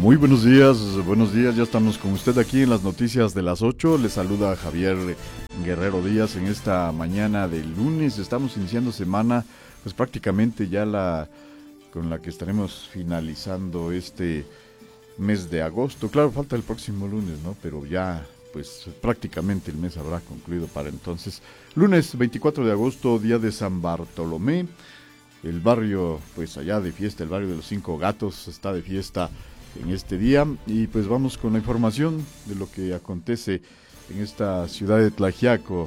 Muy buenos días, ya estamos con usted aquí en las noticias de las 8. Les saluda Javier Guerrero Díaz en esta mañana de lunes. Estamos iniciando semana, pues prácticamente ya con la que estaremos finalizando este mes de agosto. Claro, falta el próximo lunes, ¿no? Pero ya, pues prácticamente el mes habrá concluido para entonces. Lunes 24 de agosto, día de San Bartolomé. El barrio, pues allá de fiesta, el barrio de los Cinco Gatos está de fiesta en este día, y pues vamos con la información de lo que acontece en esta ciudad de Tlaxiaco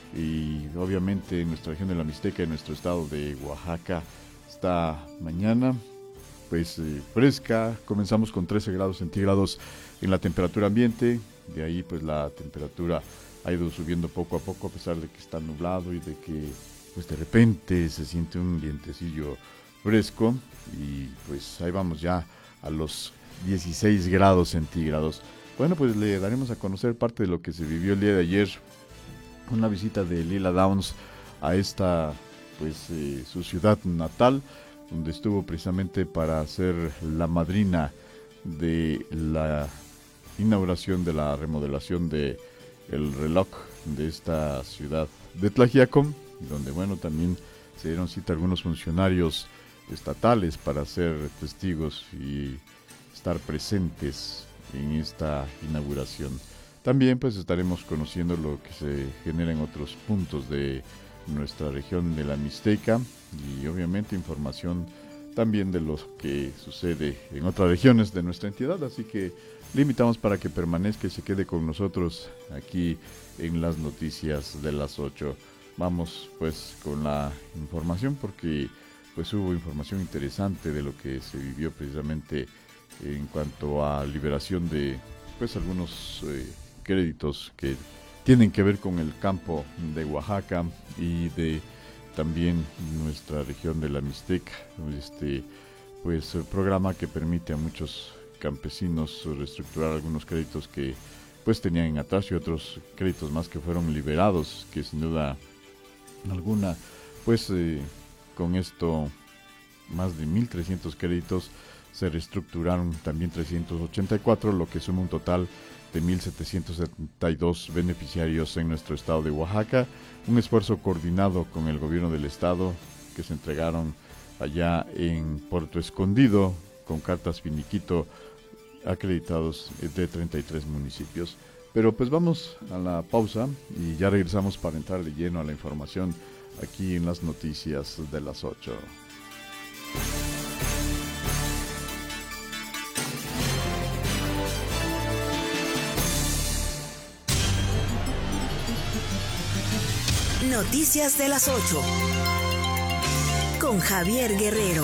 y obviamente en nuestra región de la Mixteca, en nuestro estado de Oaxaca. Esta mañana pues fresca, comenzamos con 13 grados centígrados en la temperatura ambiente, de ahí pues la temperatura ha ido subiendo poco a poco a pesar de que está nublado y de que pues de repente se siente un vientecillo fresco, y pues ahí vamos ya a los 16 grados centígrados. Bueno, pues le daremos a conocer parte de lo que se vivió el día de ayer, una visita de Lila Downs a esta, pues su ciudad natal, donde estuvo precisamente para ser la madrina de la inauguración de la remodelación de el reloj de esta ciudad de Tlaxiaco, donde bueno, también se dieron cita algunos funcionarios estatales para ser testigos y estar presentes en esta inauguración. También pues estaremos conociendo lo que se genera en otros puntos de nuestra región de la Mixteca, y obviamente información también de lo que sucede en otras regiones de nuestra entidad, así que le invitamos para que permanezca y se quede con nosotros aquí en las noticias de las 8. Vamos pues con la información, porque pues hubo información interesante de lo que se vivió precisamente en cuanto a liberación de pues algunos créditos que tienen que ver con el campo de Oaxaca y de también nuestra región de la Mixteca. Pues el programa que permite a muchos campesinos reestructurar algunos créditos que pues tenían en atraso, y otros créditos más que fueron liberados, que sin duda alguna pues con esto más de 1,300 créditos se reestructuraron también 384, lo que suma un total de 1,772 beneficiarios en nuestro estado de Oaxaca. Un esfuerzo coordinado con el gobierno del estado, que se entregaron allá en Puerto Escondido con cartas finiquito acreditados de 33 municipios. Pero pues vamos a la pausa y ya regresamos para entrar de lleno a la información aquí en las noticias de las 8. Noticias de las 8 con Javier Guerrero.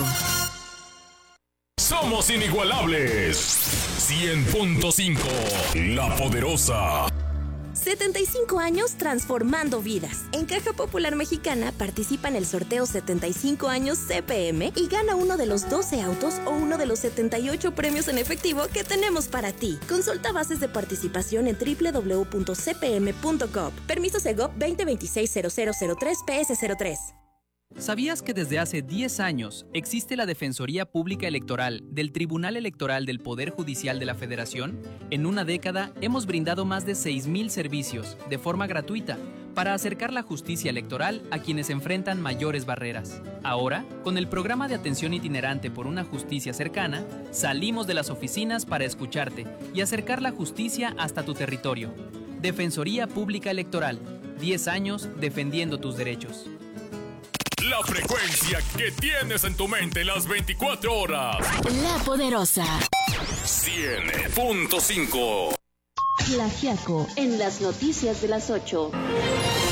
Somos inigualables. 100.5 La Poderosa. 75 años transformando vidas. En Caja Popular Mexicana participa en el sorteo 75 años CPM y gana uno de los 12 autos o uno de los 78 premios en efectivo que tenemos para ti. Consulta bases de participación en www.cpm.gov. Permiso Segov 2026-0003-PS03. ¿Sabías que desde hace 10 años existe la Defensoría Pública Electoral del Tribunal Electoral del Poder Judicial de la Federación? En una década hemos brindado más de 6,000 servicios de forma gratuita para acercar la justicia electoral a quienes enfrentan mayores barreras. Ahora, con el programa de atención itinerante por una justicia cercana, salimos de las oficinas para escucharte y acercar la justicia hasta tu territorio. Defensoría Pública Electoral, 10 años defendiendo tus derechos. La frecuencia que tienes en tu mente las 24 horas. La Poderosa. 100.5. Tlaxiaco en las noticias de las 8.